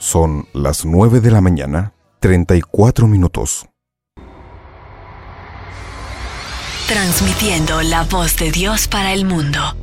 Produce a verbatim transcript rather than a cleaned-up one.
Son las nueve de la mañana, treinta y cuatro minutos. Transmitiendo la voz de Dios para el mundo.